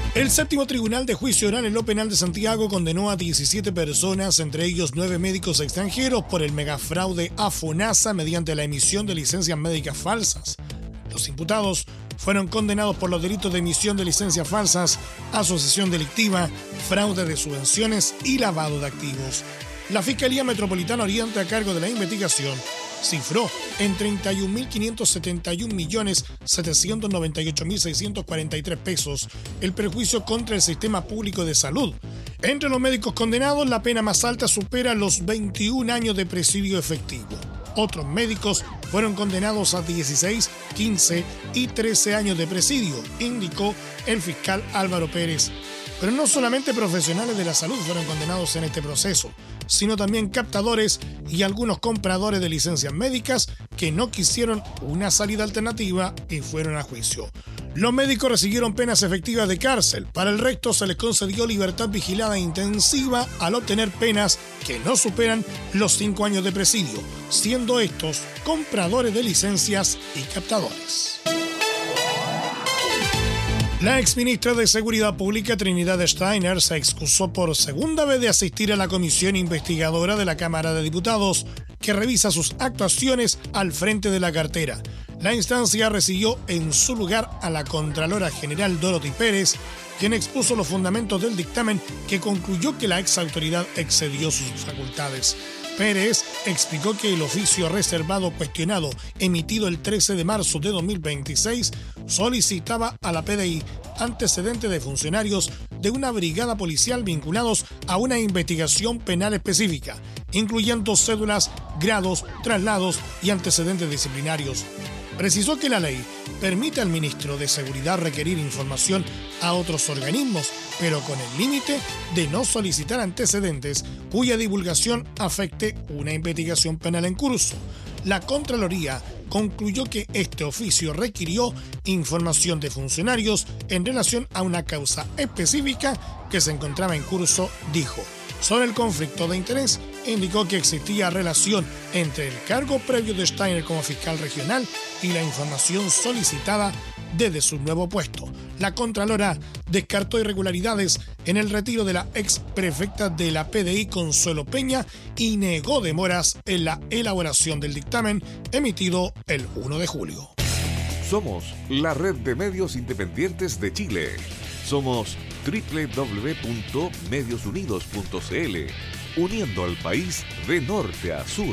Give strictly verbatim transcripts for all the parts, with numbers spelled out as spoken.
El séptimo tribunal de juicio oral en lo penal de Santiago condenó a diecisiete personas, entre ellos nueve médicos extranjeros, por el megafraude a FONASA mediante la emisión de licencias médicas falsas. Los imputados fueron condenados por los delitos de emisión de licencias falsas, asociación delictiva, fraude de subvenciones y lavado de activos. La Fiscalía Metropolitana Oriente, a cargo de la investigación, cifró en treinta y un mil quinientos setenta y un millones setecientos noventa y ocho mil seiscientos cuarenta y tres pesos el perjuicio contra el sistema público de salud. Entre los médicos condenados, la pena más alta supera los veintiún años de presidio efectivo. Otros médicos fueron condenados a dieciséis, quince y trece años de presidio, indicó el fiscal Álvaro Pérez. Pero no solamente profesionales de la salud fueron condenados en este proceso, sino también captadores y algunos compradores de licencias médicas que no quisieron una salida alternativa y fueron a juicio. Los médicos recibieron penas efectivas de cárcel. Para el resto se les concedió libertad vigilada intensiva al obtener penas que no superan los cinco años de presidio, siendo estos compradores de licencias y captadores. La exministra de Seguridad Pública, Trinidad Steiner, se excusó por segunda vez de asistir a la comisión investigadora de la Cámara de Diputados, que revisa sus actuaciones al frente de la cartera. La instancia recibió en su lugar a la Contralora General Dorothy Pérez, quien expuso los fundamentos del dictamen que concluyó que la exautoridad excedió sus facultades. Pérez explicó que el oficio reservado cuestionado emitido el trece de marzo de dos mil veintiséis solicitaba a la P D I antecedentes de funcionarios de una brigada policial vinculados a una investigación penal específica, incluyendo cédulas, grados, traslados y antecedentes disciplinarios. Precisó que la ley permite al ministro de Seguridad requerir información a otros organismos, pero con el límite de no solicitar antecedentes cuya divulgación afecte una investigación penal en curso. La Contraloría concluyó que este oficio requirió información de funcionarios en relación a una causa específica que se encontraba en curso, dijo. Sobre el conflicto de interés, indicó que existía relación entre el cargo previo de Steiner como fiscal regional y la información solicitada desde su nuevo puesto. La Contralora descartó irregularidades en el retiro de la ex prefecta de la P D I, Consuelo Peña, y negó demoras en la elaboración del dictamen emitido el primero de julio. Somos la red de medios independientes de Chile. Somos doble u doble u doble u punto medios unidos punto c l, uniendo al país de norte a sur.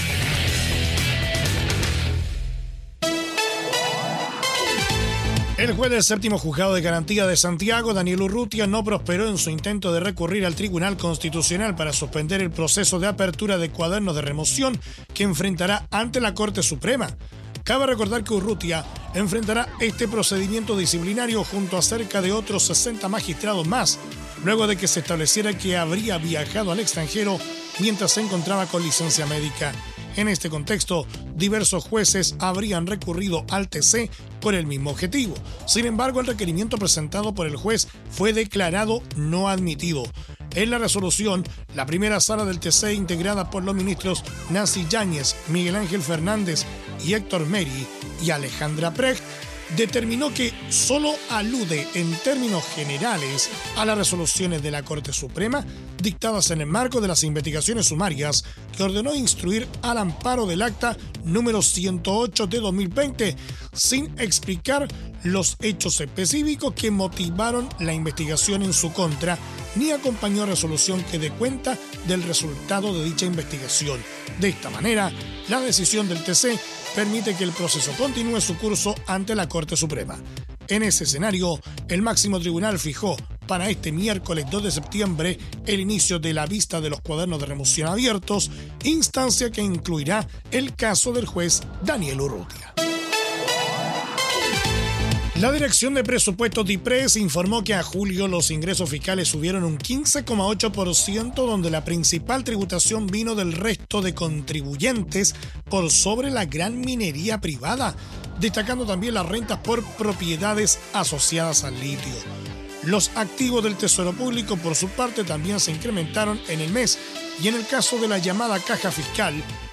El juez del séptimo juzgado de garantía de Santiago, Daniel Urrutia, no prosperó en su intento de recurrir al Tribunal Constitucional para suspender el proceso de apertura de cuadernos de remoción que enfrentará ante la Corte Suprema. Cabe recordar que Urrutia enfrentará este procedimiento disciplinario junto a cerca de otros sesenta magistrados más, luego de que se estableciera que habría viajado al extranjero mientras se encontraba con licencia médica. En este contexto, diversos jueces habrían recurrido al T C con el mismo objetivo. Sin embargo, el requerimiento presentado por el juez fue declarado no admitido. En la resolución, la primera sala del T C, integrada por los ministros Nancy Yáñez, Miguel Ángel Fernández y Héctor Meri y Alejandra Precht, determinó que solo alude en términos generales a las resoluciones de la Corte Suprema dictadas en el marco de las investigaciones sumarias que ordenó instruir al amparo del acta número ciento ocho de dos mil veinte, sin explicar los hechos específicos que motivaron la investigación en su contra, ni acompañó resolución que dé cuenta del resultado de dicha investigación. De esta manera, la decisión del T C permite que el proceso continúe su curso ante la Corte Suprema. En ese escenario, el máximo tribunal fijó para este miércoles dos de septiembre el inicio de la vista de los cuadernos de remoción abiertos, instancia que incluirá el caso del juez Daniel Urrutia. La Dirección de Presupuestos DIPRES informó que a julio los ingresos fiscales subieron un quince coma ocho por ciento, donde la principal tributación vino del resto de contribuyentes por sobre la gran minería privada, destacando también las rentas por propiedades asociadas al litio. Los activos del Tesoro Público, por su parte, también se incrementaron en el mes, y en el caso de la llamada caja fiscal,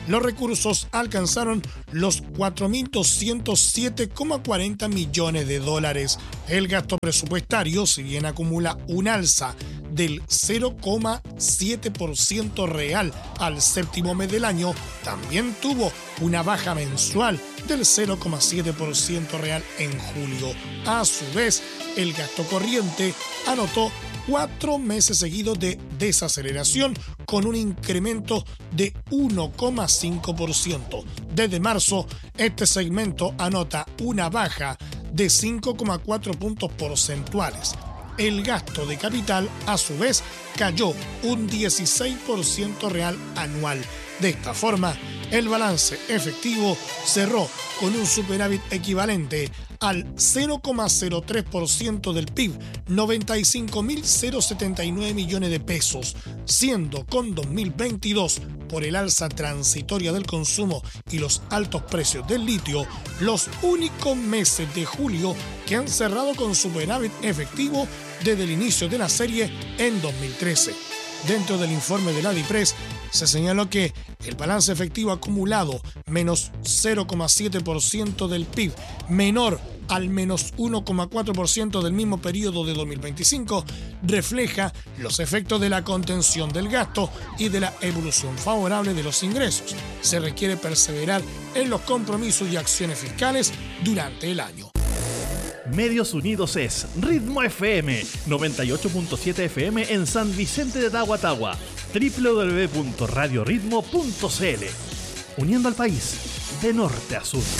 los recursos alcanzaron los cuatro mil doscientos siete coma cuarenta millones de dólares. El gasto presupuestario, si bien acumula un alza del cero coma siete por ciento real al séptimo mes del año, también tuvo una baja mensual del cero coma siete por ciento real en julio. A su vez, el gasto corriente anotó cuatro meses seguidos de desaceleración con un incremento de uno coma cinco por ciento. Desde marzo, este segmento anota una baja de cinco coma cuatro puntos porcentuales. El gasto de capital, a su vez, cayó un dieciséis por ciento real anual. De esta forma, el balance efectivo cerró con un superávit equivalente al cero coma cero tres por ciento del P I B, noventa y cinco mil setenta y nueve millones de pesos, siendo con dos mil veintidós, por el alza transitoria del consumo y los altos precios del litio, los únicos meses de julio que han cerrado con superávit efectivo desde el inicio de la serie en dos mil trece. Dentro del informe de la DIPRES se señaló que el balance efectivo acumulado, menos cero coma siete por ciento del P I B, menor al menos uno coma cuatro por ciento del mismo periodo de dos mil veinticinco, refleja los efectos de la contención del gasto y de la evolución favorable de los ingresos. Se requiere perseverar en los compromisos y acciones fiscales durante el año. Medios Unidos es Ritmo F M, noventa y ocho punto siete F M en San Vicente de Tahuatahua, doble u doble u doble u punto radio ritmo punto c l, uniendo al país de norte a sur.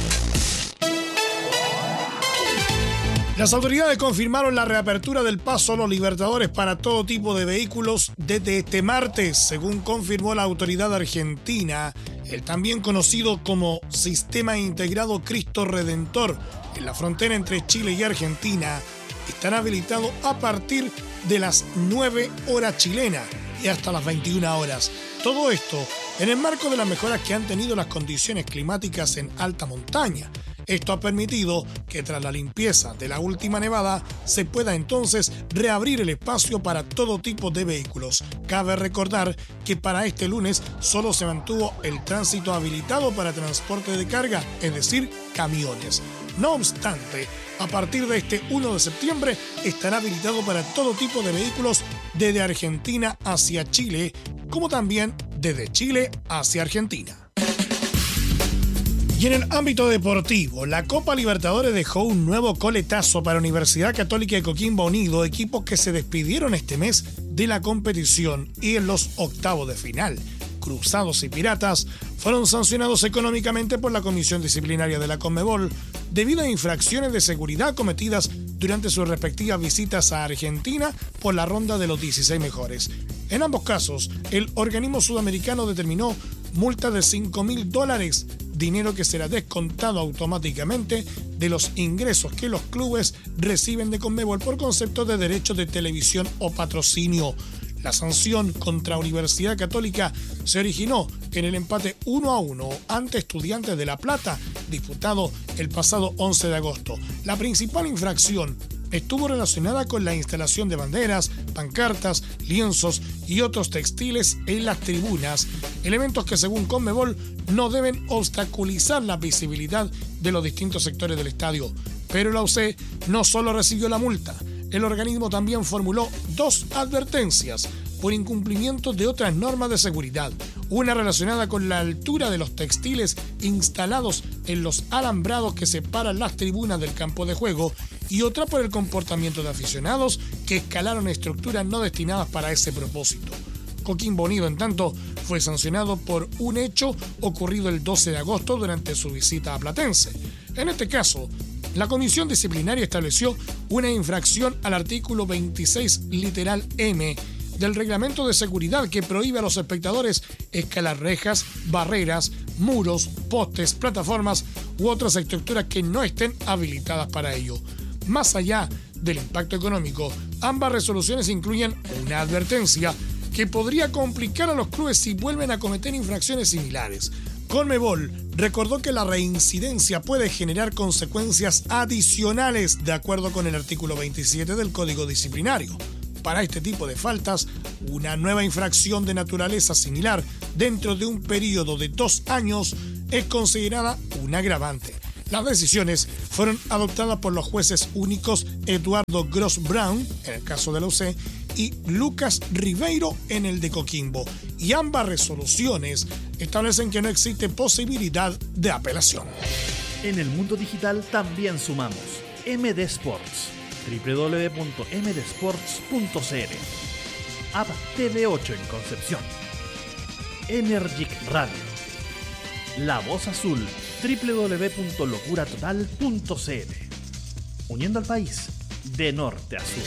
Las autoridades confirmaron la reapertura del paso a los Libertadores para todo tipo de vehículos desde este martes, según confirmó la autoridad argentina. El también conocido como Sistema Integrado Cristo Redentor en la frontera entre Chile y Argentina estará habilitado a partir de las nueve horas chilenas y hasta las veintiuna horas. Todo esto en el marco de las mejoras que han tenido las condiciones climáticas en alta montaña. Esto ha permitido que tras la limpieza de la última nevada se pueda entonces reabrir el espacio para todo tipo de vehículos. Cabe recordar que para este lunes solo se mantuvo el tránsito habilitado para transporte de carga, es decir, camiones. No obstante, a partir de este primero de septiembre estará habilitado para todo tipo de vehículos desde Argentina hacia Chile, como también desde Chile hacia Argentina. Y en el ámbito deportivo, la Copa Libertadores dejó un nuevo coletazo para Universidad Católica de Coquimbo Unido, equipos que se despidieron este mes de la competición y en los octavos de final. Cruzados y Piratas fueron sancionados económicamente por la Comisión Disciplinaria de la Conmebol debido a infracciones de seguridad cometidas durante sus respectivas visitas a Argentina por la ronda de los dieciséis mejores. En ambos casos, el organismo sudamericano determinó multa de cinco mil dólares, dinero que será descontado automáticamente de los ingresos que los clubes reciben de Conmebol por concepto de derechos de televisión o patrocinio. La sanción contra Universidad Católica se originó en el empate uno a uno ante Estudiantes de La Plata, disputado el pasado once de agosto. La principal infracción estuvo relacionada con la instalación de banderas, pancartas, lienzos y otros textiles en las tribunas, elementos que según Conmebol no deben obstaculizar la visibilidad de los distintos sectores del estadio. Pero la U C no solo recibió la multa, el organismo también formuló dos advertencias por incumplimiento de otras normas de seguridad, una relacionada con la altura de los textiles instalados en los alambrados que separan las tribunas del campo de juego y otra por el comportamiento de aficionados que escalaron estructuras no destinadas para ese propósito. Coquimbo Unido, en tanto, fue sancionado por un hecho ocurrido el doce de agosto durante su visita a Platense. En este caso, la Comisión Disciplinaria estableció una infracción al artículo veintiséis literal M del Reglamento de Seguridad que prohíbe a los espectadores escalar rejas, barreras, muros, postes, plataformas u otras estructuras que no estén habilitadas para ello. Más allá del impacto económico, ambas resoluciones incluyen una advertencia que podría complicar a los clubes si vuelven a cometer infracciones similares. Conmebol recordó que la reincidencia puede generar consecuencias adicionales de acuerdo con el artículo veintisiete del Código Disciplinario. Para este tipo de faltas, una nueva infracción de naturaleza similar dentro de un periodo de dos años es considerada un agravante. Las decisiones fueron adoptadas por los jueces únicos Eduardo Gross Brown, en el caso de la U C, y Lucas Ribeiro en el de Coquimbo. Y ambas resoluciones establecen que no existe posibilidad de apelación. En el mundo digital también sumamos M D Sports, doble u doble u doble u punto m d sports punto c l, App T V ocho en Concepción, Energic Radio, La Voz Azul, doble u doble u doble u punto locura total punto c l, uniendo al país de norte a sur.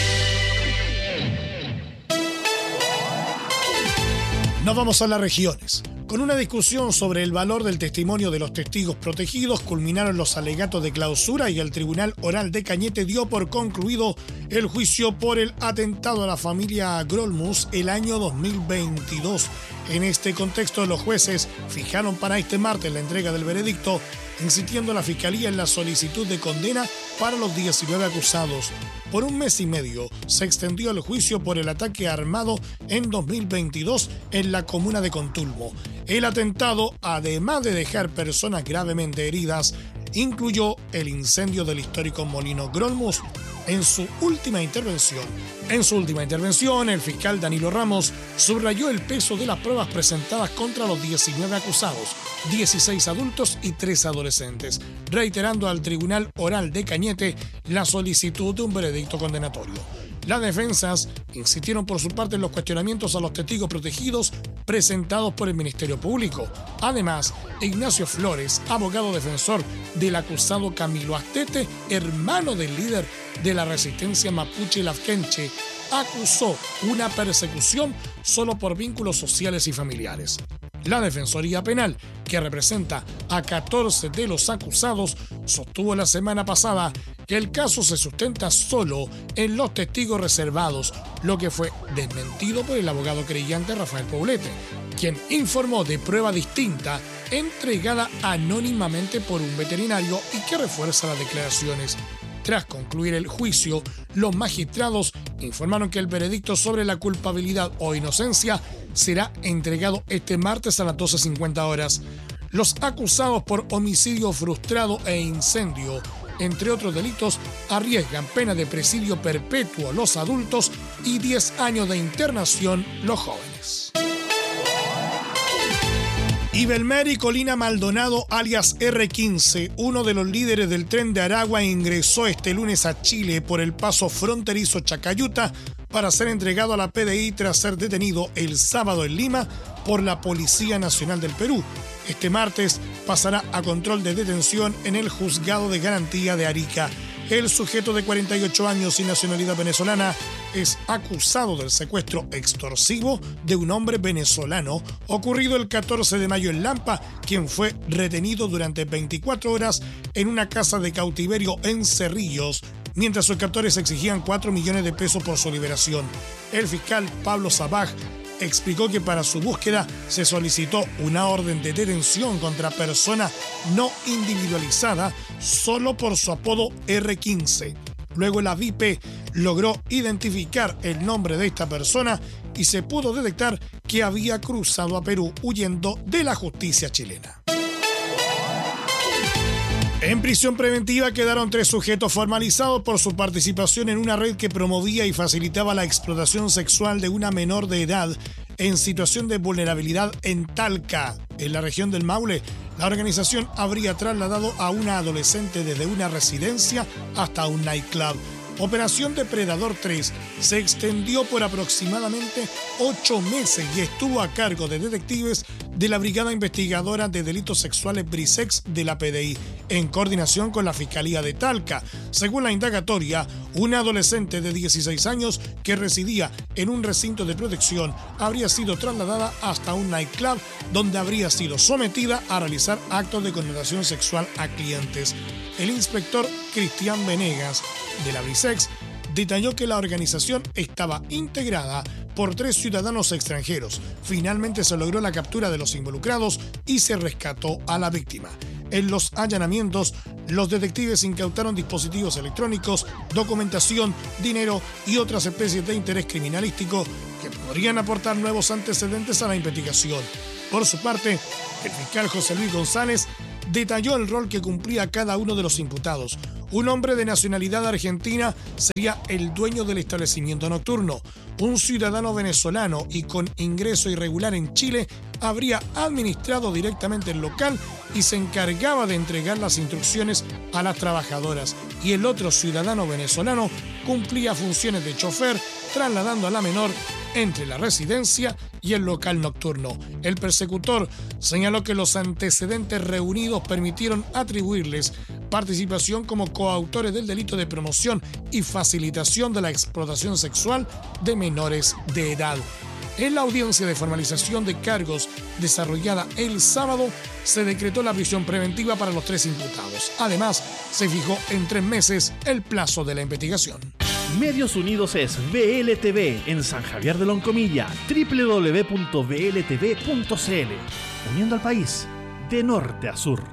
Nos vamos a las regiones. Con una discusión sobre el valor del testimonio de los testigos protegidos, culminaron los alegatos de clausura y el Tribunal Oral de Cañete dio por concluido el juicio por el atentado a la familia Grolmus el año dos mil veintidós. En este contexto, los jueces fijaron para este martes la entrega del veredicto, insistiendo a la Fiscalía en la solicitud de condena para los diecinueve acusados. Por un mes y medio se extendió el juicio por el ataque armado en dos mil veintidós en la comuna de Contulmo. El atentado, además de dejar personas gravemente heridas, incluyó el incendio del histórico molino Grolmus. En su última intervención, en su última intervención, el fiscal Danilo Ramos subrayó el peso de las pruebas presentadas contra los diecinueve acusados, dieciséis adultos y tres adolescentes, reiterando al Tribunal Oral de Cañete la solicitud de un veredicto condenatorio. Las defensas insistieron por su parte en los cuestionamientos a los testigos protegidos presentados por el Ministerio Público. Además, Ignacio Flores, abogado defensor del acusado Camilo Astete, hermano del líder de la resistencia mapuche Lafkenche, acusó una persecución solo por vínculos sociales y familiares. La Defensoría Penal, que representa a catorce de los acusados, sostuvo la semana pasada que el caso se sustenta solo en los testigos reservados, lo que fue desmentido por el abogado creyente Rafael Poblete, quien informó de prueba distinta entregada anónimamente por un veterinario y que refuerza las declaraciones. Tras concluir el juicio, los magistrados informaron que el veredicto sobre la culpabilidad o inocencia será entregado este martes a las doce cincuenta horas. Los acusados por homicidio frustrado e incendio, entre otros delitos, arriesgan pena de presidio perpetuo los adultos y diez años de internación los jóvenes. Ibelmer y Colina Maldonado, alias erre quince, uno de los líderes del Tren de Aragua, ingresó este lunes a Chile por el paso fronterizo Chacayuta para ser entregado a la P D I tras ser detenido el sábado en Lima por la Policía Nacional del Perú. Este martes pasará a control de detención en el Juzgado de Garantía de Arica. El sujeto de cuarenta y ocho años y nacionalidad venezolana es acusado del secuestro extorsivo de un hombre venezolano ocurrido el catorce de mayo en Lampa, quien fue retenido durante veinticuatro horas en una casa de cautiverio en Cerrillos, mientras sus captores exigían cuatro millones de pesos por su liberación. El fiscal Pablo Sabaj explicó que para su búsqueda se solicitó una orden de detención contra persona no individualizada solo por su apodo erre quince. Luego la V I P logró identificar el nombre de esta persona y se pudo detectar que había cruzado a Perú huyendo de la justicia chilena. En prisión preventiva quedaron tres sujetos formalizados por su participación en una red que promovía y facilitaba la explotación sexual de una menor de edad en situación de vulnerabilidad en Talca, en la región del Maule. La organización habría trasladado a una adolescente desde una residencia hasta un nightclub. Operación Depredador tres se extendió por aproximadamente ocho meses y estuvo a cargo de detectives de la Brigada Investigadora de Delitos Sexuales Brisex de la P D I, en coordinación con la Fiscalía de Talca. Según la indagatoria, una adolescente de dieciséis años que residía en un recinto de protección habría sido trasladada hasta un nightclub donde habría sido sometida a realizar actos de connotación sexual a clientes. El inspector Cristian Venegas de la Brisex detalló que la organización estaba integrada por tres ciudadanos extranjeros. Finalmente se logró la captura de los involucrados y se rescató a la víctima. En los allanamientos, los detectives incautaron dispositivos electrónicos, documentación, dinero y otras especies de interés criminalístico que podrían aportar nuevos antecedentes a la investigación. Por su parte, el fiscal José Luis González detalló el rol que cumplía cada uno de los imputados. Un hombre de nacionalidad argentina sería el dueño del establecimiento nocturno. Un ciudadano venezolano y con ingreso irregular en Chile habría administrado directamente el local y se encargaba de entregar las instrucciones a las trabajadoras. Y el otro ciudadano venezolano cumplía funciones de chofer, trasladando a la menor entre la residencia y el local nocturno. El persecutor señaló que los antecedentes reunidos permitieron atribuirles participación como coautores del delito de promoción y facilitación de la explotación sexual de menores de edad. En la audiencia de formalización de cargos desarrollada el sábado, se decretó la prisión preventiva para los tres imputados. Además, se fijó en tres meses el plazo de la investigación. Medios Unidos es B L T V en San Javier de Loncomilla, doble u doble u doble u punto b l t v punto c l, uniendo al país de norte a sur.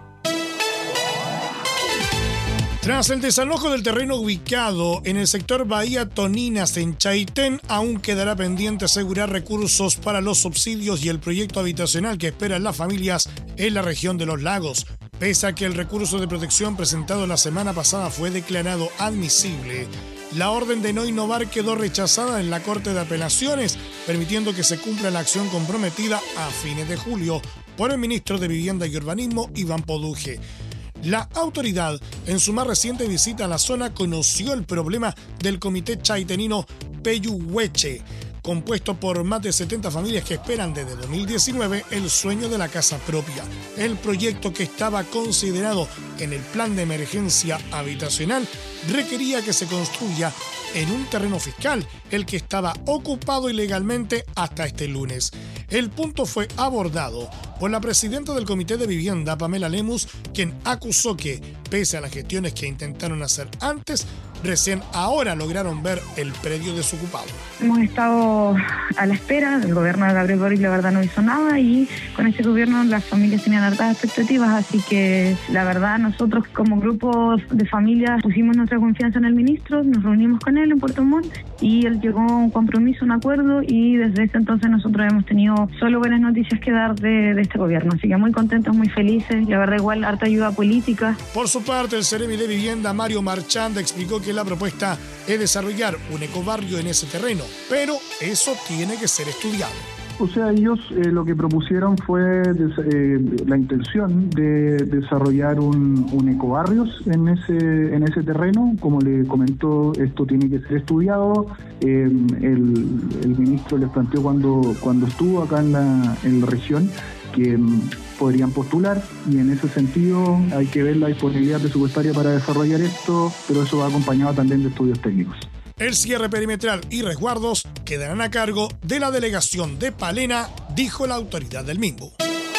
Tras el desalojo del terreno ubicado en el sector Bahía Toninas en Chaitén, aún quedará pendiente asegurar recursos para los subsidios y el proyecto habitacional que esperan las familias en la región de los lagos. Pese a que el recurso de protección presentado la semana pasada fue declarado admisible, la orden de no innovar quedó rechazada en la Corte de Apelaciones, permitiendo que se cumpla la acción comprometida a fines de julio por el ministro de Vivienda y Urbanismo, Iván Poduje. La autoridad, en su más reciente visita a la zona, conoció el problema del comité chaitenino Peyuhueche, compuesto por más de setenta familias que esperan desde dos mil diecinueve el sueño de la casa propia. El proyecto, que estaba considerado en el plan de emergencia habitacional, requería que se construya en un terreno fiscal, el que estaba ocupado ilegalmente hasta este lunes. El punto fue abordado por la presidenta del Comité de Vivienda, Pamela Lemus, quien acusó que, pese a las gestiones que intentaron hacer antes, recién ahora lograron ver el predio desocupado. Hemos estado a la espera del gobierno de Gabriel Boric, la verdad no hizo nada, y con este gobierno las familias tenían altas expectativas, así que la verdad nosotros como grupo de familias pusimos nuestra confianza en el ministro, nos reunimos con él en Puerto Montt y él llegó a un compromiso, un acuerdo, y desde ese entonces nosotros hemos tenido solo buenas noticias que dar de, de este gobierno, así que muy contentos, muy felices, la verdad igual harta ayuda política. Por su parte, el Seremi de Vivienda, Mario Marchand, explicó que la propuesta es desarrollar un ecobarrio en ese terreno, pero eso tiene que ser estudiado. O sea, ellos eh, lo que propusieron fue des, eh, la intención de desarrollar un, un ecobarrios en ese en ese terreno. Como le comentó, esto tiene que ser estudiado. Eh, el, el ministro les planteó cuando cuando estuvo acá en la, en la región que um, podrían postular, y en ese sentido hay que ver la disponibilidad presupuestaria para desarrollar esto, pero eso va acompañado también de estudios técnicos. El cierre perimetral y resguardos quedarán a cargo de la delegación de Palena, dijo la autoridad del Minbu.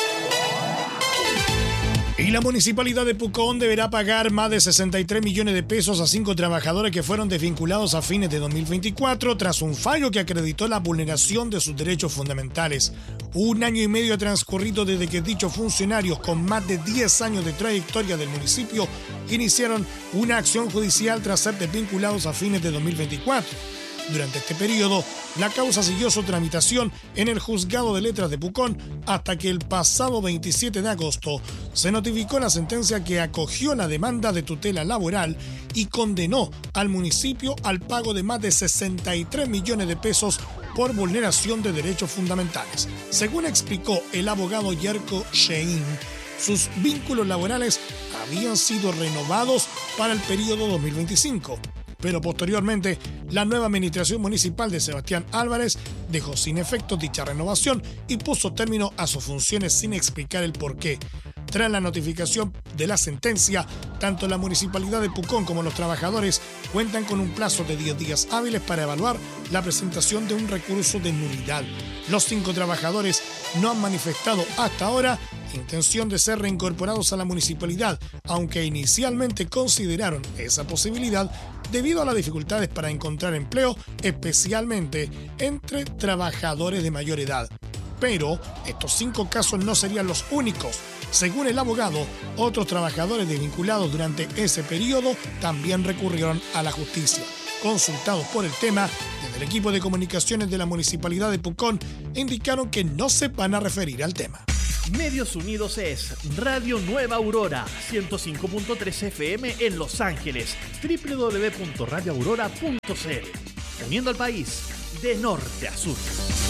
Y la Municipalidad de Pucón deberá pagar más de sesenta y tres millones de pesos a cinco trabajadores que fueron desvinculados a fines de dos mil veinticuatro tras un fallo que acreditó la vulneración de sus derechos fundamentales. Un año y medio ha transcurrido desde que dichos funcionarios, con más de diez años de trayectoria del municipio, iniciaron una acción judicial tras ser desvinculados a fines de dos mil veinticuatro. Durante este periodo, la causa siguió su tramitación en el Juzgado de Letras de Pucón hasta que el pasado veintisiete de agosto se notificó la sentencia que acogió la demanda de tutela laboral y condenó al municipio al pago de más de sesenta y tres millones de pesos por vulneración de derechos fundamentales. Según explicó el abogado Yerko Shein, sus vínculos laborales habían sido renovados para el periodo dos mil veinticinco. Pero posteriormente, la nueva administración municipal de Sebastián Álvarez dejó sin efecto dicha renovación y puso término a sus funciones sin explicar el porqué. Tras la notificación de la sentencia, tanto la Municipalidad de Pucón como los trabajadores cuentan con un plazo de diez días hábiles para evaluar la presentación de un recurso de nulidad. Los cinco trabajadores no han manifestado hasta ahora intención de ser reincorporados a la municipalidad, aunque inicialmente consideraron esa posibilidad debido a las dificultades para encontrar empleo, especialmente entre trabajadores de mayor edad. Pero estos cinco casos no serían los únicos. Según el abogado, otros trabajadores desvinculados durante ese periodo también recurrieron a la justicia. Consultados por el tema, desde el equipo de comunicaciones de la Municipalidad de Pucón indicaron que no se van a referir al tema. Medios Unidos es Radio Nueva Aurora, ciento cinco punto tres F M en Los Ángeles, doble u doble u doble u punto radio aurora punto c l. Uniendo al país de norte a sur.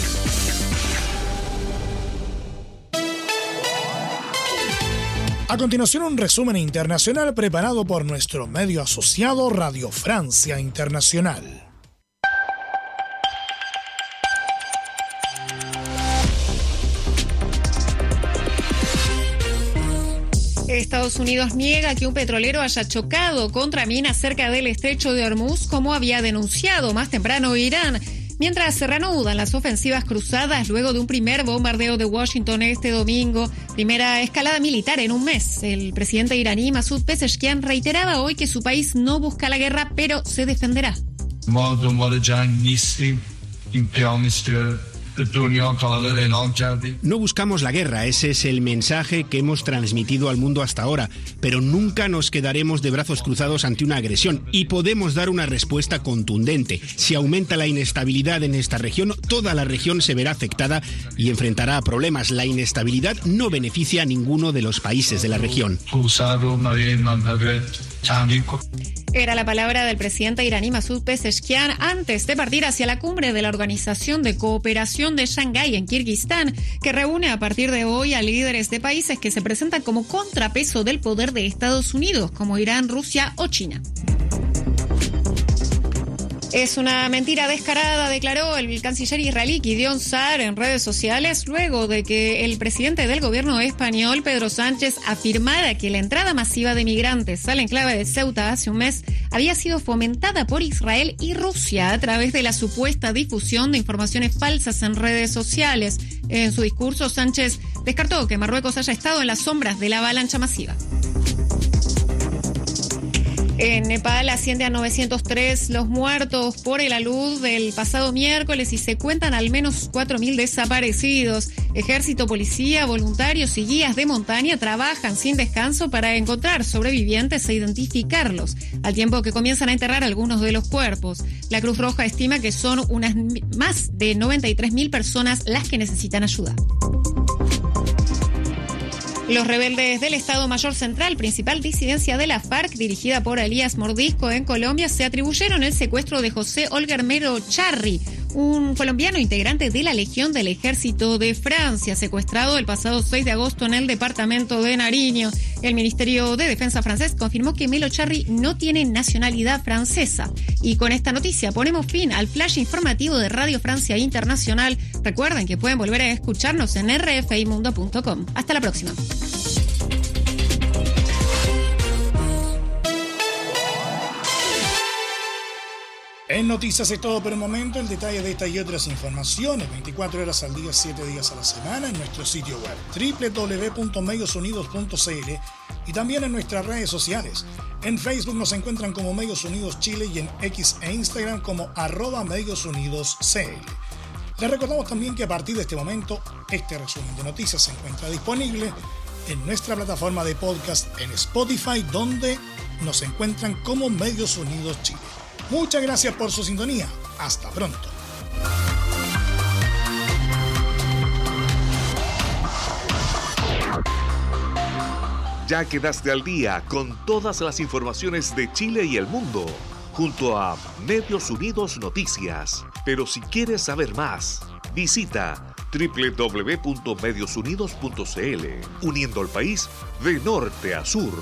A continuación, un resumen internacional preparado por nuestro medio asociado Radio Francia Internacional. Estados Unidos niega que un petrolero haya chocado contra minas cerca del estrecho de Hormuz, como había denunciado más temprano Irán. Mientras se reanudan las ofensivas cruzadas luego de un primer bombardeo de Washington este domingo, primera escalada militar en un mes. El presidente iraní Masoud Pezeshkian reiteraba hoy que su país no busca la guerra, pero se defenderá. No buscamos la guerra, ese es el mensaje que hemos transmitido al mundo hasta ahora, pero nunca nos quedaremos de brazos cruzados ante una agresión y podemos dar una respuesta contundente. Si aumenta la inestabilidad en esta región, toda la región se verá afectada y enfrentará problemas. La inestabilidad no beneficia a ninguno de los países de la región. Era la palabra del presidente iraní Masoud Pezeshkian antes de partir hacia la cumbre de la Organización de Cooperación de Shanghái en Kirguistán, que reúne a partir de hoy a líderes de países que se presentan como contrapeso del poder de Estados Unidos, como Irán, Rusia o China. Es una mentira descarada, declaró el canciller israelí Gideon Saar en redes sociales, luego de que el presidente del gobierno español, Pedro Sánchez, afirmara que la entrada masiva de migrantes al enclave de Ceuta hace un mes había sido fomentada por Israel y Rusia a través de la supuesta difusión de informaciones falsas en redes sociales. En su discurso, Sánchez descartó que Marruecos haya estado en las sombras de la avalancha masiva. En Nepal asciende a novecientos tres los muertos por el alud del pasado miércoles y se cuentan al menos cuatro mil desaparecidos. Ejército, policía, voluntarios y guías de montaña trabajan sin descanso para encontrar sobrevivientes e identificarlos, al tiempo que comienzan a enterrar algunos de los cuerpos. La Cruz Roja estima que son unas más de noventa y tres mil personas las que necesitan ayuda. Los rebeldes del Estado Mayor Central, principal disidencia de la FARC, dirigida por Elías Mordisco en Colombia, se atribuyeron el secuestro de José Olguermero Charri, un colombiano integrante de la Legión del Ejército de Francia, secuestrado el pasado seis de agosto en el departamento de Nariño. El Ministerio de Defensa francés confirmó que Melo Charri no tiene nacionalidad francesa. Y con esta noticia ponemos fin al flash informativo de Radio Francia Internacional. Recuerden que pueden volver a escucharnos en r f i mundo punto com. Hasta la próxima. En Noticias es todo por el momento. El detalle de esta y otras informaciones veinticuatro horas al día, siete días a la semana en nuestro sitio web doble u doble u doble u punto medios unidos punto c l y también en nuestras redes sociales. En Facebook nos encuentran como Medios Unidos Chile y en X e Instagram como arroba Medios Unidos C L. Les recordamos también que a partir de este momento este resumen de noticias se encuentra disponible en nuestra plataforma de podcast en Spotify, donde nos encuentran como Medios Unidos Chile. Muchas gracias por su sintonía. Hasta pronto. Ya quedaste al día con todas las informaciones de Chile y el mundo, junto a Medios Unidos Noticias. Pero si quieres saber más, visita doble u doble u doble u punto medios unidos punto c l, uniendo al país de norte a sur.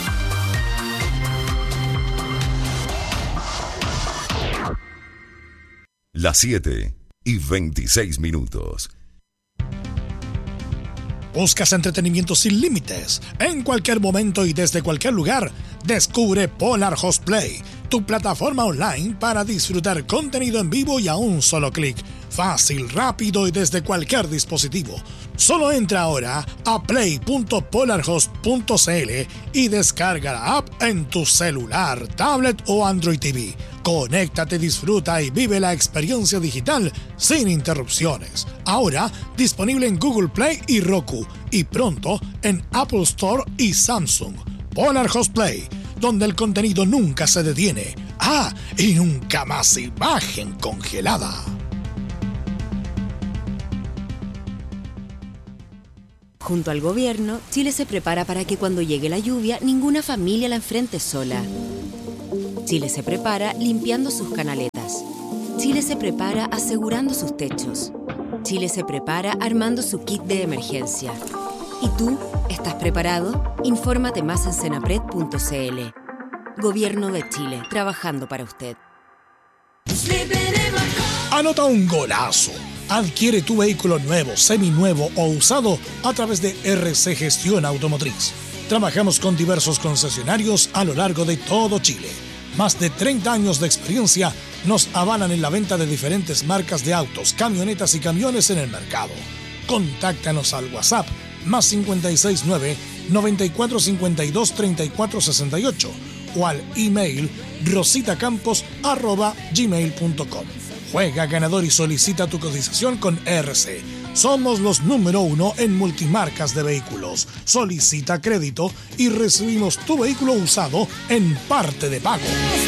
Las siete y veintiséis minutos. ¿Buscas entretenimiento sin límites? En cualquier momento y desde cualquier lugar, descubre Polar Host Play, tu plataforma online para disfrutar contenido en vivo y a un solo clic. Fácil, rápido y desde cualquier dispositivo. Solo entra ahora a play punto polarhost punto c l y descarga la app en tu celular, tablet o Android T V. Conéctate, disfruta y vive la experiencia digital sin interrupciones. Ahora disponible en Google Play y Roku y pronto en Apple Store y Samsung. Polar Host Play, donde el contenido nunca se detiene. Ah, y nunca más imagen congelada. Junto al gobierno, Chile se prepara para que cuando llegue la lluvia, ninguna familia la enfrente sola. Chile se prepara limpiando sus canaletas. Chile se prepara asegurando sus techos. Chile se prepara armando su kit de emergencia. ¿Y tú? ¿Estás preparado? Infórmate más en senapred punto c l. Gobierno de Chile, trabajando para usted. Anota un golazo. Adquiere tu vehículo nuevo, seminuevo o usado a través de R C Gestión Automotriz. Trabajamos con diversos concesionarios a lo largo de todo Chile. Más de treinta años de experiencia nos avalan en la venta de diferentes marcas de autos, camionetas y camiones en el mercado. Contáctanos al WhatsApp más cinco seis nueve, noventa y cuatro cincuenta y dos, treinta y cuatro sesenta y ocho o al email rositacampos arroba gmail punto com. Juega ganador y solicita tu cotización con R C. Somos los número uno en multimarcas de vehículos. Solicita crédito y recibimos tu vehículo usado en parte de pago.